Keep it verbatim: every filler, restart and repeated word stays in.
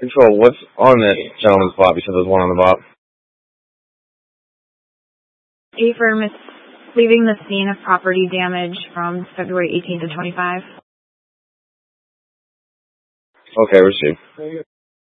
Control, what's on that gentleman's bop? You said there's one on the bop. A firm is leaving the scene of property damage from February eighteenth to twenty-five. Okay, received.